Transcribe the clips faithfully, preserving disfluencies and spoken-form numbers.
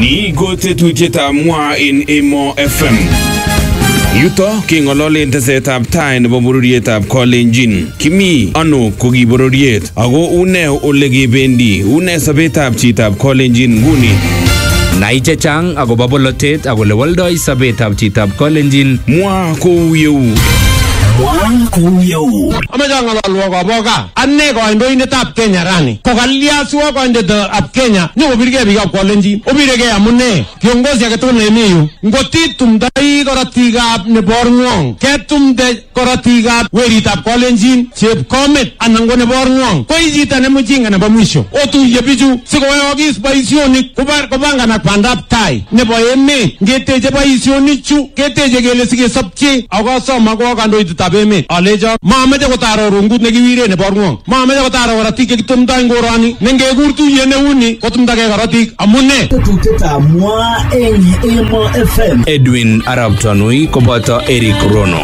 Ni ko tetutietab mwa en Emo F M. Yuto kingololen tesetab tai nebo bororietab Kalenjin. Kimi ano ko ki bororiet ako une ole kebendi, une sobetab chitab Kalenjin nguni. Nai chechang akobo bolotet ak ole woldoi sobetab chitab Kalenjin. Mwa kou yeu. Mwa kou yeu. Amaja ngalalwa kwa boka. Anne kandoindetab Kenya rani. Kokaliaswa kandoindetab Kenya nyokobirge biikab Kalenjin. Obirege amune. Kiongozi agetugul nemiyu. Ngoti tumdai korotikab neborng'wong. Ketumde korotikab weritab Kalenjin. Chepkomet anan ko neborng'wong. Koi chito nemujinga nebo mwisho. Otuye bichu sikoyookis boisionik kobanganak bandab tai nebo emet. Ngeteche boisionichu keteche kele sikesopche. Akosoma ko kandoindetab emet. Alejo mameche kotaro rungut nekiwire neborng'wong. Mameche kotaro korotik chekitumdoi ngoroni. Nengekur tuye neuni kotumdage korotik amune. Tetutietab mwa en Emo F M. Edwin Arab Tanui koboto Eric Rono.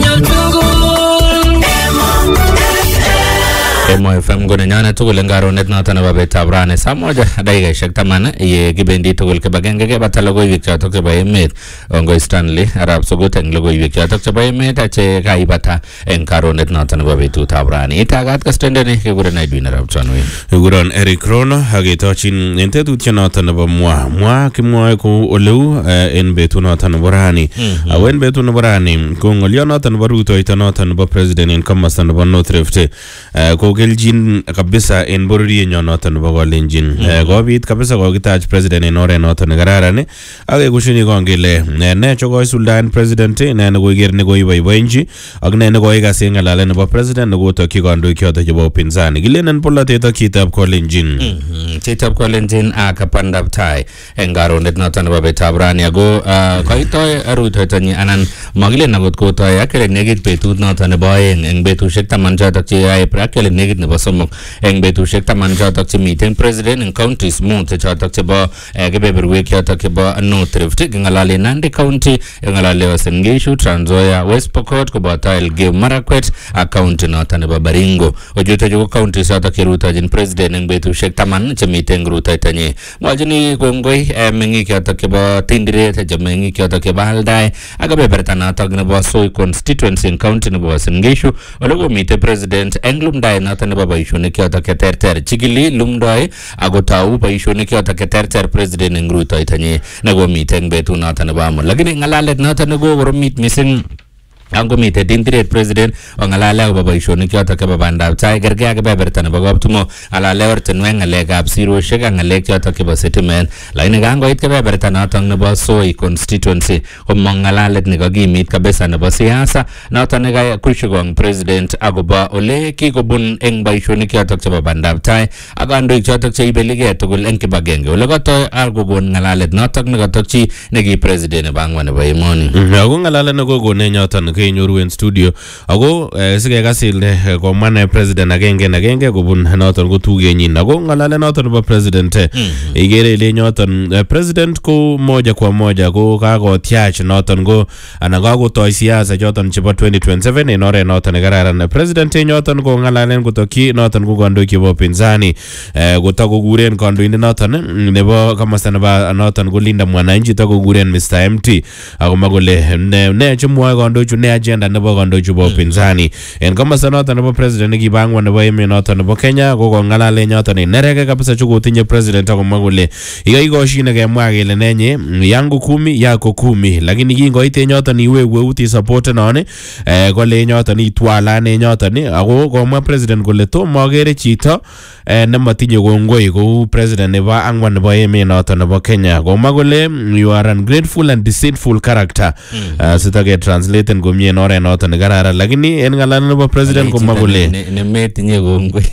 Emo F M gona nyana tugul ngaronet noton nebo betab rani saa moja dakikaishek taman ye kibendi tugul kibagenge kebata logoiwek chotok chebo emet Ongoi Stanley Arab Sugut eng logoiwek chotok chebo emet che kaibata eng karonet noton nebo betutab rani. Itagat kastendeni kekuren Edwin Arab Tanui. Kekuren Eric Rono aketochin en tetutiet noton nebo mwa. Mwa kimwoe ko oleu en betut noton nebo rani. Ako en betut nebo rani ko ngolio noton nebo rutoito noton nebo president en komosta nebo North Rift ko keljin kabisa en bororienyon noton nebo Kalenjin. Kobit kabisa kokitach president en oret noton nekararan ak kekushini kongele ne chokoisuldaen president ne nekoiker nekoiboiboenchi ak ne nekoikas en ng'alalet nebo president nekotokyi kandoik choton chebo upinzani. Kilenen polatet ak chitab Kalenjin. Chitab Kalenjin ak bandab tai en karonet noton nebo betab rani ako koitoi rutoitonyi anan makilen akot kotoi ak kele nekit betut noton nebo aeng eng betusiek taman chotok cheyoe prakele nekit nebo somok eng betusiek taman chotok chemiten president eng counties mut chotok chebo kebeberwek chotok chebo North Rift keng'alale Nandi County, keng'alale Uasin Gishu, Trans Nzoia, West Pokot koboto Elgeyo Marakwet ak county noton nebo Baringo. Ojuto ko counties chotok cherutojin president eng betusiek taman chemiten rutoitonyi. Mwachini kongoi meng'ik chotok chebo Tindiret, meng'ik chotok chebo Aldai ak kebeberta notok nebo Soi constituency eng county nebo Uasin Gishu ole komite president eng lumdaet noton nebo boisionik chotok cheterter. Chikili lumdoi ako tau boisionik chotok cheterter president eng rutoitonyi nekomite eng betut noton nebo amut. Lakini ng'alalet noton nekokoromit mising Ango mite Tindiret president ongalale akobo boisionik chotok chebo bandab tai kerge ak kebeberta nebo Kaptumo alale ortinwek ng'alekab sirosiek ak ng'alek chotok chebo sitimet. Lakini kangoit kebeberta notok nebo Soi constituency komong ng'alalet nekakimit kabisa nebo siasa notok nekakushikong president akobo ole kikobun eng boisionik chotok chebo bandab tai ak kandoik chotok cheibeligei tugul eng kibagenge ole katoi akokon ng'alalet notok nekatokchi neki president nebo angwan nebo emoni. Ako ng'alalet nekokone nyoton kenyoru en studio ako sikekas ile komane president agenge agenge kobun noton ko tugenyin ako ng'alalet noton nebo president igere ile nyoton president ko moja kwa moja ko kakotiach noton ko ana kakotoi siasa choton chebo twenty twenty-seven en oret noton nekararan. President nyoton ko ng'alalen kotokyi noton ko kandoik chebo pinzani kotakokuren kandoindet noton nebo komosta nebo noton ko Linda Mwananchi takokuren Mister M T ako makole ne chemwoe kandoichu ne agenda nebo kandoichu chebo upinzani en komosta noton nebo president nekibangwa nebo emet noton nebo Kenya ko kong'alale nyoton nereke kabisa chukotinye president akomwa kole ikaikoshine kemwa kele nenye yangu kumi yako kumi lakini kingoite nyoton iwewe uti support non eh kole nyoton itwalane nyoton ako komwa president kole to magere chito eh nematinye kongoi ko president nebo angwan nebo emet noton nebo Kenya komwa kole you are ungrateful and deceitful character sitake translate komie en oret noton nekararan lakini en ng'alalet nebo president komwa kole nemetinye kongoi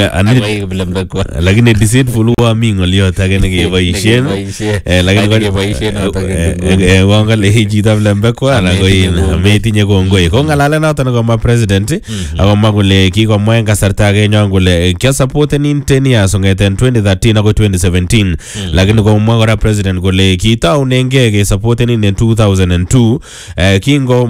lakini deceitful huwa mi ng'oliot age nekeboisien lakini kongale chito lembekwa anan ko metinye kongoi ko ng'alalet noton komwa president akomwa kole kikomwa en kasarta age nyon kole kiasupportenin ten years ong'eten twenty thirteen akoi twenty seventeen lakini komwa kora president kole kitaunengei kesupportenin en two thousand two kingomwa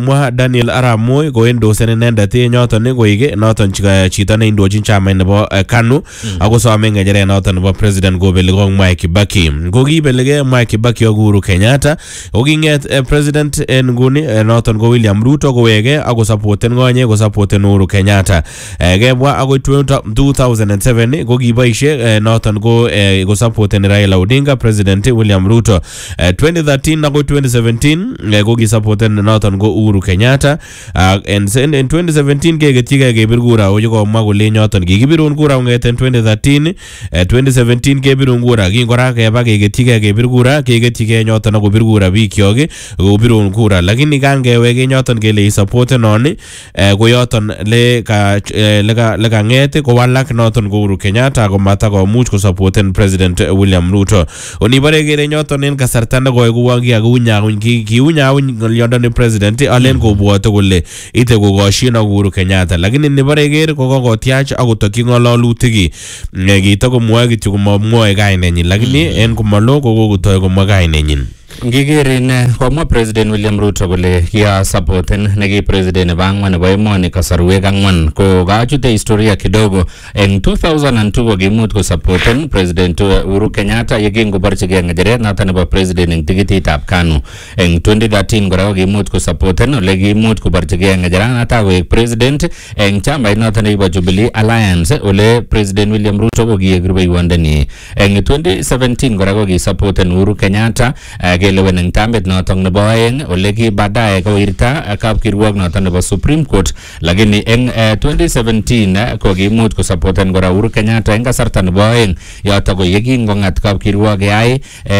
Daniel Arap Moi ko endosen inendet nyoton koike noton chito ne indochin chama nebo KANU ako some ngejere noton nebo president gobeli ko Mwai Kibaki ko kibelige Mwai Kibaki ak Uhuru Kenyatta ko kinget president en nguni noton ko William Ruto kowege ako supporten ngonye ko supporten Uhuru Kenyatta gebwa ako two thousand seven ko kiboishe noton ko ko supporten Raila Odinga president William Ruto twenty thirteen ako twenty seventeen ko ki supporten noton ko Uhuru Kenyatta and in twenty seventeen ke getike ke birgura o ko magole nyoton kikibirun kura ngeten twenty thirteen twenty seventeen ke birun kura kingora ke ba ke getike ke birgura ke getike nyoton ko birgura bikyoge ko birun kura lakini kangewege nyoton kele support non ko yoton le ka le ka le ka ngete ko walak noton ko Uhuru Kenyatta ko mata ko much ko supporten president William Ruto oni bare gere nyoton en kasarta ne ko wangi agunya ki kiunya yondon president alen ko bwoto kole ite ko goshin Uhuru Kenyatta lakini ni bare gere ko ko tiach akutokyi ngololutiki ngito ko mwoe kityo ko mwoe kainenyin lakini en komalo ko ko toy ko mwoe kainenyin ngigerin komwa president William Ruto kole kia supporten negi president nebo angwan nebo emoni kasarwek angwan ko kachute historia kidogo en two thousand two ko kimut ko supporten president Uhuru Kenyatta yekingoborchigei ngecheret noton nebo president eng tikititab KANU en twenty thirteen kora ko kimut ko supporten ole kimut koborchigei ngecheranoto koek president en chamait noton nebo Jubilee Alliance ole president William Ruto ko kiek rubeiwondeni en twenty seventeen kora ko ki supporten Uhuru Kenyatta kelewen eng tambet noton nebo aeng ole ki baadaye ko irta kapkirwok noton nebo Supreme Court lakini eng twenty seventeen ko kimut ko supporten kora Uhuru Kenyatta eng kasarta nebo aeng yoto ko yekingongat kapkirwok keyai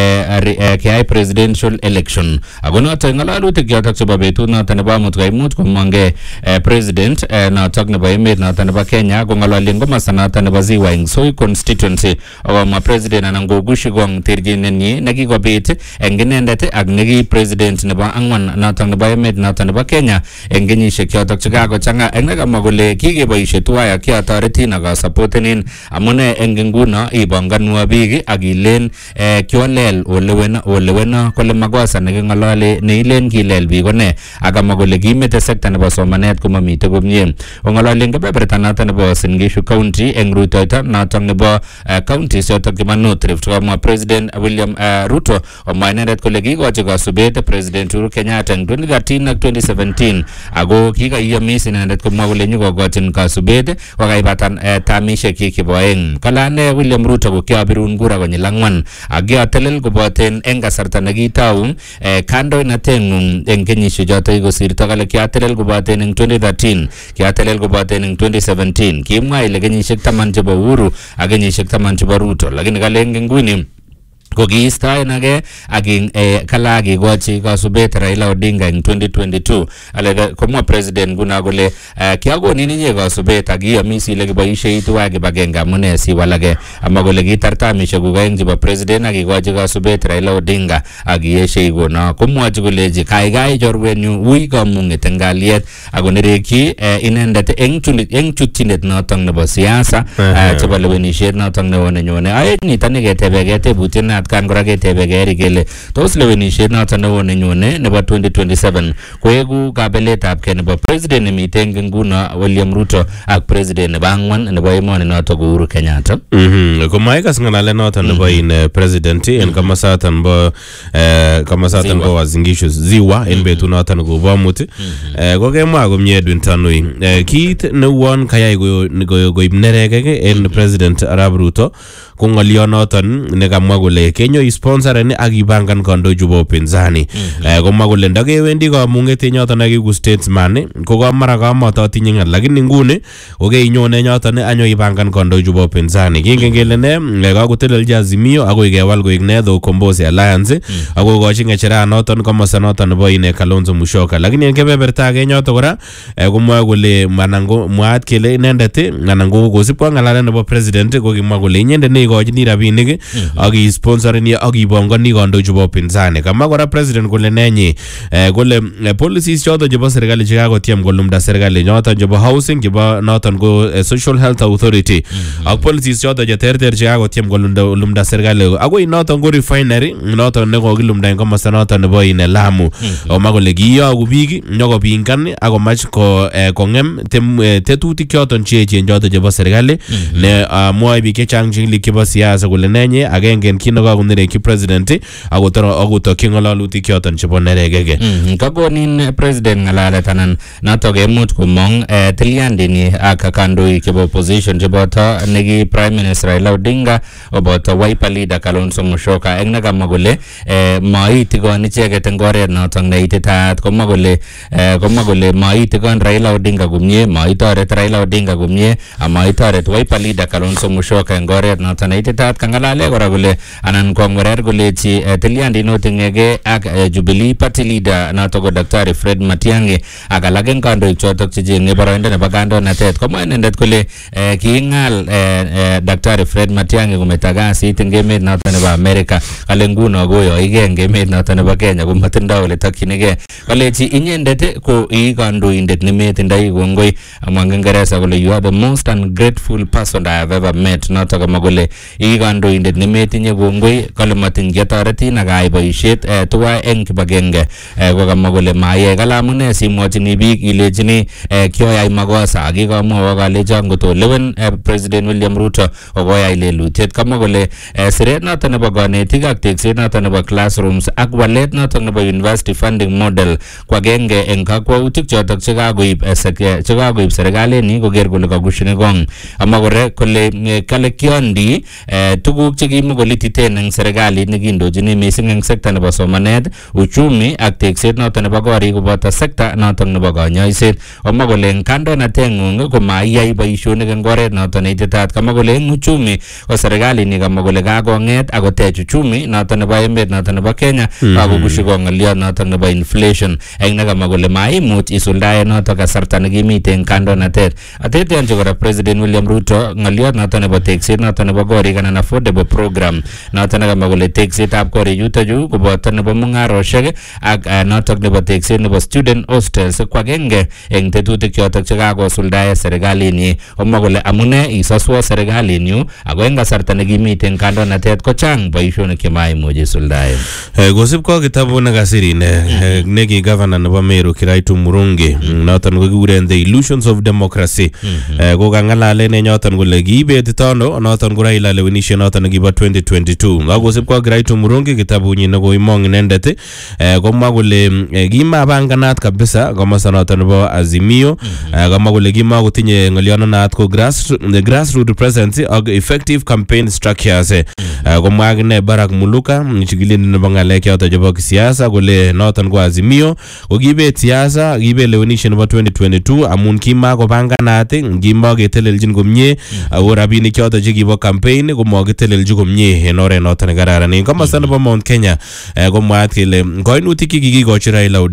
keyai presidential election ako noto ngalalutik yoto chebo betut noton nebo amut ko imut komonge president noton nebo emet noton nebo Kenya ko ngalalen komosta noton nebo Ziwa eng Soi constituency ako ma president anan ko gushigong terjinenyi nekikobit eng inendet ak neki president nebo angwan noton nebo emet noton nebo Kenya eng kenyisiek chotok chekakochanga eng nekamwa kole kikeboisie tuwai ak kiatoretin ak supportenin amune eng nguno ibanganwa biik ak ilen kiolel oleweno oleweno kole makosa nekingolole neilen kilel biik kone akamwa kole kimete sekta nebo somanet komamite komie ongolole kebeberta noton nebo Uasin Gishu County eng rutoito noton nebo counties chotok chebo North Rift komwa president William Ruto omwa inendet kole kikochi kasubet president Uhuru Kenyatta eng twenty thirteen ak twenty seventeen ako kikaiyomis inendet komwa kole nyikokochin kasubet kokaibatan tamisiek kyik chebo aeng kalane William Ruto ko kiabirun kura konyil angwan ak kiatelel koboten eng kasarta nekitau kandoinatengung eng kenyisiek chotok kosirto kale kiatelel koboten eng twenty thirteen kiatelel koboten eng twenty seventeen kimwa ile kenyisiek taman chebo Uhuru ak kenyisiek taman chebo Ruto lakini kale eng nguni ko kiistoenage ak kala kikochi kasubet Raila Odinga eng twenty twenty-two ale komwa president kuna kole kiakonin inye kasubet ak iyomis ile kiboisie tuwai kibagenge amune siwalage ama kole kitar tamisiek kuk aeng chebo president ak kikochi kasubet Raila Odinga ak iyeshe ikono komwochi kolechi kaikai chorwenyu ui kamung'et eng kalyet ako nerekyi inendet eng chutchinet noton nebo siasa chebo lewenisiet noton neo nenyone aek nito neketebege tebutiet na kan kora ketebege kele tos lewenisiet noton neo nenyone nebo twenty twenty-seven koeku kabeletab ke nebo president nemiten nguno William Ruto ak president nebo angwan nebo emoni noton ko Uhuru Kenyatta mhm ko maikas ngalalet noton nebo in president en kamasatan bo kamasatan bo Uasin Gishu Ziwa en betut noton ko bomut ko kemwa komie Edwin Tanui kit newon kayai koib neregege en president Arap Ruto ko ngolio noton nekamwa kole kenyo sponsoren ak ibangan kandoik chebo upinzani komwa kole ndakewendi kamung'et nyoton akiku statesman ko kamara kamototinye ngal lakini nguni kokeinyone nyoton anyo ibangan kandoik chebo upinzani kingen kele ne kakotelelji Azimio akoi kewal koik ne the Ukombozi Alliance ako kochi ngechera noton komosta noton nebo ine Kalonzo Musyoka lakini en kebeberta age nyoton kora komwa kole manango mwaat kele inendet anan ko kosipko ngalalet nebo president ko kimwa kole inyendet ne kekochini rabinik ak isponsoreni ak ibongoni kandoik chebo upinzani. Kamwa kora president kole nenyi kole policies choto chebo serikali chekakotiem kolumda serikali noton chebo housing chebo noton ko social health authority ak policies choto cheterter chekakotiem kolumda serikali akoi noton ko refinery noton nekokilumda en komosta noton nebo ine Lamu. Omwa kole kiyoku biik nyokopingan akomach ko kong'em tetutik choton cheechen choton chebo serikali ne mwoe biik chechang chebo siasa kole nenye agenge en kit nekakonerekyi president akotokyi ng'ololutik choton chebo neregege. Kakonin president ng'alalet anan notok emuch komong tilyandini ak kandoik chebo opposition cheboto neki prime minister Raila Odinga oboto Wiper leader Kalonzo Musyoka eng nekamwa kole maitikon icheket eng oret notok neititaat. Komwa kole komwa kole maitikon Raila Odinga komie, maitoret Raila Odinga komie, amaitoret Wiper leader Kalonzo Musyoka eng oret notok neititaat. Kang'alale kora kole anan kong'werer kolechi tilyandinot ting'ege ak Jubilee party leader notok ko Daktari Fred Matiang'i ak alak eng kandoik chotok checheng'e boroindo nebo kandoinatet. Komwa inendet kole king'al Daktari Fred Matiang'i kometo kasit eng emet notok nebo Amerika. Kale nguno koyoige eng emet notok nebo Kenya komatindoi ole tokchinigei. Kalechi inyendet ko ii kandoindet nemetindoi kongoi. Amwa eng Ingereza kole you are the most ungrateful person I have ever met. Notok kamwa kole ii kandoindet nemetinye kongoi. Kale matin ketoretin ak ayai boisiet tuwai eng kibagenge. Kokamwa kole maye kalamune simwochini biik ilechini kioyai makosa ak kikamwawa kalecho ngotolewen President William Ruto okoyai lelutiet. Kamwa kole siret noton nebo konetik ak tekset noton nebo classrooms ak walet noton nebo university funding model kwa genge eng kakwautik chotok chekakoib chekakoib serikalini koker kole kakushini kong. Amwa kore kole kale kiondi tuguk chekimukolititen eng serikalit nekindochini mising eng sekta nebo somanet, uchumi ak tekset noton nebo korik koboto sekta noton nebo kanyoiset. Amwa kole eng kandoinateng'ung komaiyai boisionik eng oret noton neititaat. Kamwa kole eng uchumi ko serikalini kamwa kole kakong'et akotech uchumi noton nebo emet noton nebo Kenya kakokushi ko ng'oliot noton nebo inflation. Eng nekamwa kole maimuch isuldae noton kasarta nekimite eng kandoinatet. Ateteanchi kora President William Ruto ng'oliot noton nebo tekset noton nebo korik anan affordable program noton nekamwa kole teksetab korik yutochu koboto nebo mung'aroshek ak notok nebo tekset nebo student hostels kwa agenge eng tetutik chotok chekakosuldae serikalini. Omwa kole amune isoswo serikalinyu ako eng kasarta nekimite eng kandoinatet kochang boisionik chemaimuch isuldae. Kosipko kitabut nekasir neki governor nebo Meru Kiraitu Murungi noton kokikuren The Illusions of Democracy. Kokang'alale nenyoton kole kiibetito ano noton ko Raila lewenishet noton nekibo twenty twenty-two. Kosipko Kiraitu Murungi kitabunyin nekoimong inendet komwa kole kimapanganat kabisa komosta noton nebo Azimio. Kamwa kole kimakotinye ng'oliono naat ko grassroots presence ak effective campaign structures. Komwa akine Barak Muluka chikilindet nebo ng'alek choton chebo kisiasa kole noton ko Azimio ko kibet siasa kibet lewenishet nebo twenty twenty-two amun kimakopanganat, kimaketelelchin komie ako rabinik choton chekibo campaign komakitelelchi komie en oret noton nekararan. En komosta nebo Mount Kenya komwaat kele koinutik chekikikochi Raila